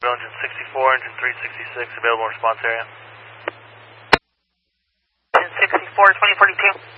Engine 64, engine 366, available in response area. Engine 64, 2042.